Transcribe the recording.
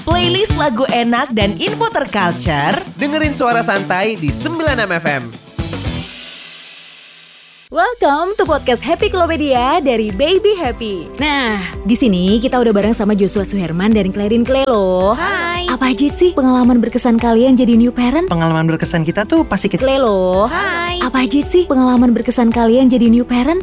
Playlist lagu enak dan info terculture. Dengerin suara santai di 96 FM. Welcome to podcast Happy Klopedia dari Baby Happy. Nah, di sini kita udah bareng sama Joshua Suherman dan Clarin Clay loh. Hai. Apa aja sih pengalaman berkesan kalian jadi new parent? Pengalaman berkesan kita tuh pasti kita. Clay loh. Hai. Apa aja sih pengalaman berkesan kalian jadi new parent?